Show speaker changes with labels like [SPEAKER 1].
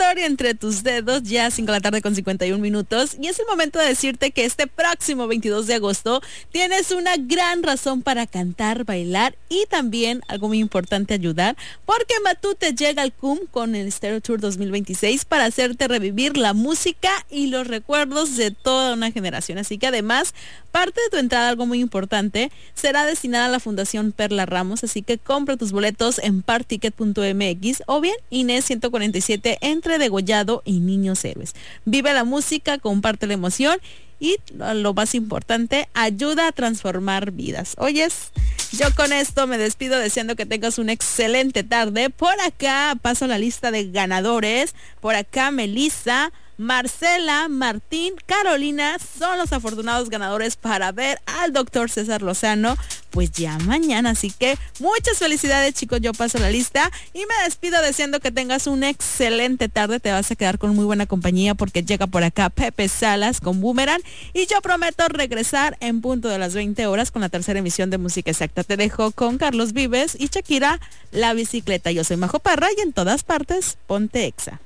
[SPEAKER 1] historia entre tus dedos, ya 5 de la tarde con 51 minutos, y es el momento de decirte que este próximo 22 de agosto tienes una gran razón para cantar, bailar y también, algo muy importante, ayudar, porque Matute llega al CUM con el Stereo Tour 2026 para hacerte revivir la música y los recuerdos de toda una generación. Así que además, parte de tu entrada, algo muy importante, será destinada a la Fundación Perla Ramos, así que compra tus boletos en particket.mx o bien Inés 147 entre Degollado y Niños Héroes. Vive la música, comparte la emoción y lo más importante, ayuda a transformar vidas. Oyes, yo con esto me despido deseando que tengas una excelente tarde. Por acá paso la lista de ganadores. Por acá Melissa, Marcela, Martín, Carolina son los afortunados ganadores para ver al doctor César Lozano pues ya mañana, así que muchas felicidades, chicos. Yo paso la lista y me despido deseando que tengas una excelente tarde. Te vas a quedar con muy buena compañía porque llega por acá Pepe Salas con Boomerang y yo prometo regresar en punto de las 20 horas con la tercera emisión de Música Exacta. Te dejo con Carlos Vives y Shakira, La Bicicleta. Yo soy Majo Parra y en todas partes ponte Exa.